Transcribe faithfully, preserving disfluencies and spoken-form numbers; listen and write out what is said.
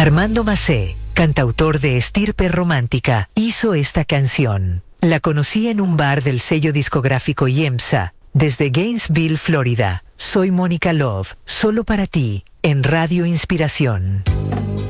Armando Macé, cantautor de estirpe romántica, hizo esta canción. La conocí en un bar del sello discográfico IEMSA, desde Gainesville, Florida. Soy Mónica Love, solo para ti, en Radio Inspiración.